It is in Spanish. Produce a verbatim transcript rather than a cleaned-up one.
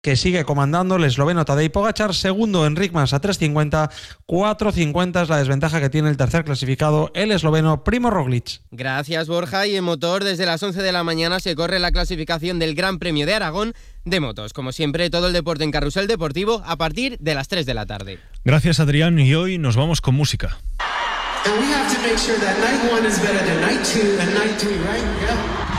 que sigue comandando el esloveno Tadej Pogačar, segundo Enric Mas a tres cincuenta, cuatro cincuenta es la desventaja que tiene el tercer clasificado, el esloveno Primo Roglic. Gracias, Borja. Y en motor, desde las once de la mañana se corre la clasificación del Gran Premio de Aragón de motos. Como siempre, todo el deporte en Carrusel Deportivo a partir de las tres de la tarde. Gracias, Adrián, y hoy nos vamos con música. And we have to make sure that night one is better than night two and night three, right? Yeah.